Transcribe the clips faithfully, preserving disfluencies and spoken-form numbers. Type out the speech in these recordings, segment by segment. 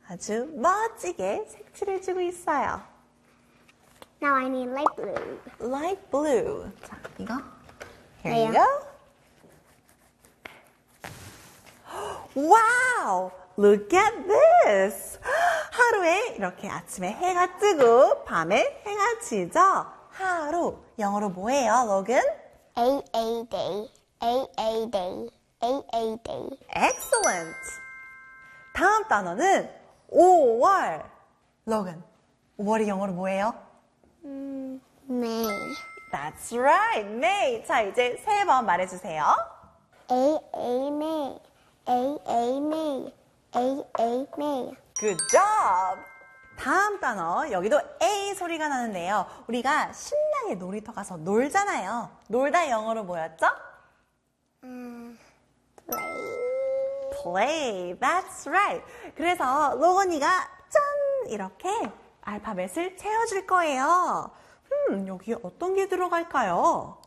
아주 멋지게 색칠을 주고 있어요. Now I need light blue. Light blue. 자, 이거. Here you Yeah. go. Wow! Look at this! 하루에 이렇게 아침에 해가 뜨고 밤에 해가 지죠? 하루. 영어로 뭐예요, 로건? A A day. A A day. A A day. Excellent! 다음 단어는 오월. 로건, 오월이 영어로 뭐예요? Mm, May. That's right, May. 자, 이제 세 번 말해주세요. A A May. A A May. A A May. Good job! 다음 단어, 여기도 A 소리가 나는데요. 우리가 신나게 놀이터 가서 놀잖아요. 놀다 영어로 뭐였죠? Uh, play. Play, that's right. 그래서 로건이가 짠! 이렇게 알파벳을 채워줄 거예요. 음, 여기에 어떤 게 들어갈까요?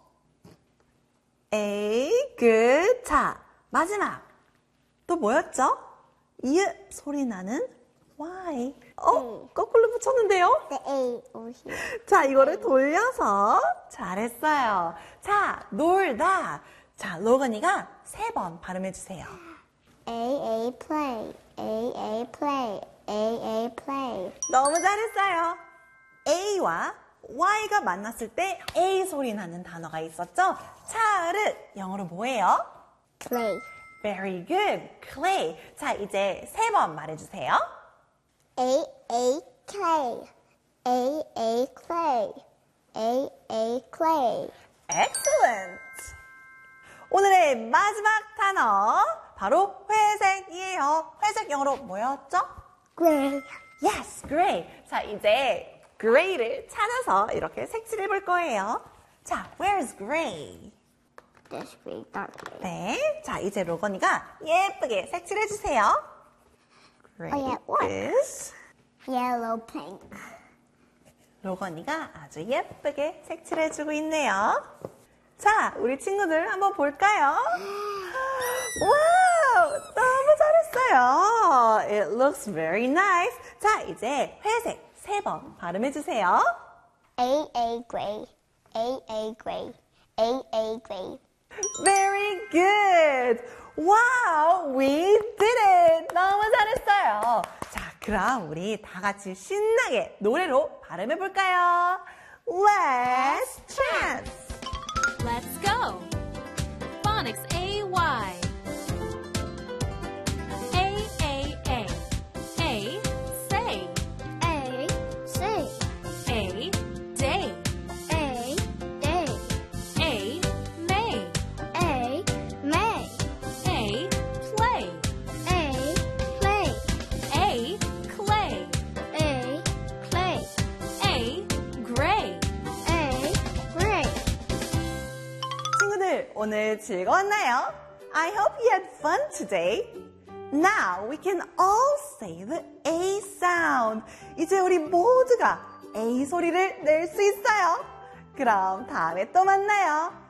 A, good. 자, 마지막. 또 뭐였죠? 이 소리 나는 Y. 어? 거꾸로 붙였는데요? The A over here. 자, 이거를 돌려서 잘했어요. 자, 놀다. 자, 로건이가 세 번 발음해주세요. A A play. A A play. A A play. 너무 잘했어요. A와 Y가 만났을 때 A 소리 나는 단어가 있었죠? 차르, 영어로 뭐예요? Play. Very good. Clay. 자, 이제 세 번 말해주세요. A A clay. A A clay. A A clay. Excellent. 오늘의 마지막 단어 바로 회색이에요. 회색 영어로 뭐였죠? Gray. Yes, gray. 자, 이제 gray를 찾아서 이렇게 색칠해 볼 거예요. 자, where's gray? This gray, dark gray. 네. 자, 이제 로건이가 예쁘게 색칠해 주세요. Great. Oh, yeah, what? This. Yellow, pink. 로건이가 아주 예쁘게 색칠해 주고 있네요. 자, 우리 친구들 한번 볼까요? 와우! 너무 잘했어요. It looks very nice. 자, 이제 회색 세 번 발음해 주세요. A A gray. A A gray. A A gray. Very good. Wow, we did it. 너무 잘했어요. 자, 그럼 우리 다 같이 신나게 노래로 발음해 볼까요? Let's chant. Let's go! Phonics A Y. A, A, A. A, say. A, say. A, day. A, day. A, may. A, may. A, play. A, play. A, clay. A, clay. A, gray. A, gray. 친구들, 오늘 즐거웠나요? I hope you had fun today. Now we can all say the A sound. 이제 우리 모두가 A 소리를 낼 수 있어요. 그럼 다음에 또 만나요.